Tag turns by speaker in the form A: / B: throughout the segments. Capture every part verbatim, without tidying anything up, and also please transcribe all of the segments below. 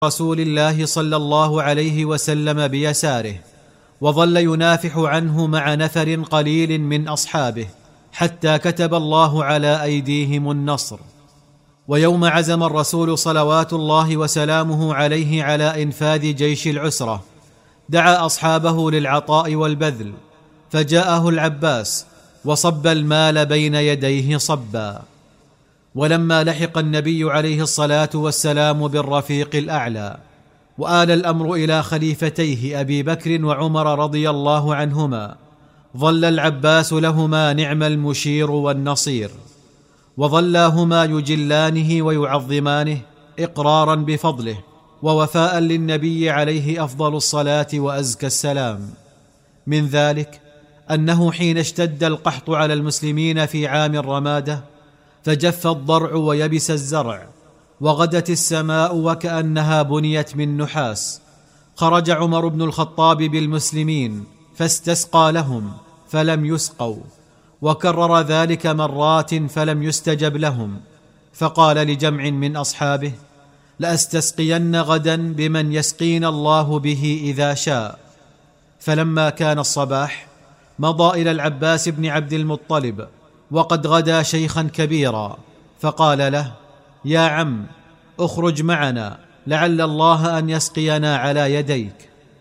A: رسول الله صلى الله عليه وسلم بيساره، وظل ينافح عنه مع نفر قليل من أصحابه حتى كتب الله على أيديهم النصر. ويوم عزم الرسول صلوات الله وسلامه عليه على إنفاذ جيش العسرة دعا أصحابه للعطاء والبذل، فجاءه العباس وصب المال بين يديه صبا. ولما لحق النبي عليه الصلاة والسلام بالرفيق الأعلى وآل الأمر إلى خليفتيه أبي بكر وعمر رضي الله عنهما، ظل العباس لهما نعم المشير والنصير، وظلاهما يجلانه ويعظمانه إقرارا بفضله ووفاء للنبي عليه أفضل الصلاة وأزكى السلام. من ذلك أنه حين اشتد القحط على المسلمين في عام الرمادة فجف الضرع ويبس الزرع وغدت السماء وكأنها بنيت من نحاس، خرج عمر بن الخطاب بالمسلمين فاستسقى لهم فلم يسقوا، وكرر ذلك مرات فلم يستجب لهم، فقال لجمع من أصحابه: لأستسقين غدا بمن يسقينا الله به إذا شاء. فلما كان الصباح مضى إلى العباس بن عبد المطلب وقد غدا شيخا كبيرا، فقال له: يا عم، اخرج معنا لعل الله أن يسقينا على يديك.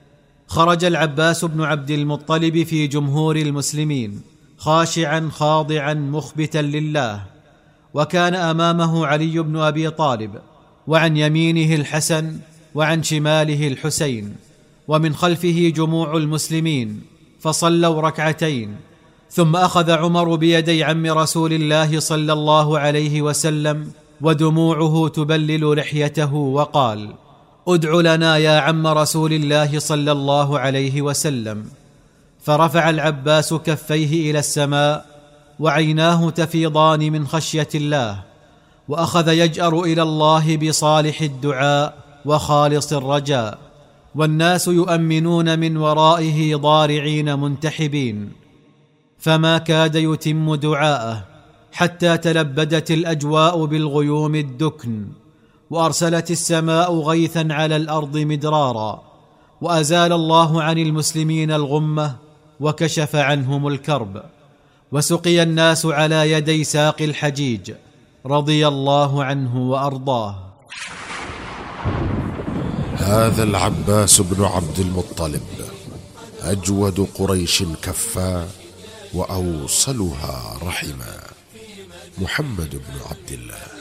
A: خرج العباس بن عبد المطلب في جمهور المسلمين خاشعا خاضعا مخبتا لله، وكان أمامه علي بن أبي طالب، وعن يمينه الحسن، وعن شماله الحسين، ومن خلفه جموع المسلمين، فصلوا ركعتين. ثم أخذ عمر بيدي عم رسول الله صلى الله عليه وسلم ودموعه تبلل لحيته وقال: ادع لنا يا عم رسول الله صلى الله عليه وسلم. فرفع العباس كفيه إلى السماء وعيناه تفيضان من خشية الله، وأخذ يجأر إلى الله بصالح الدعاء وخالص الرجاء، والناس يؤمنون من ورائه ضارعين منتحبين، فما كاد يتم دعاءه حتى تلبدت الأجواء بالغيوم الدكن، وأرسلت السماء غيثا على الأرض مدرارا، وأزال الله عن المسلمين الغمة وكشف عنهم الكرب، وسقي الناس على يدي ساقي الحجيج رضي الله عنه وأرضاه.
B: هذا العباس بن عبد المطلب أجود قريش كفا وأوصلها رحما. محمد بن عبد الله.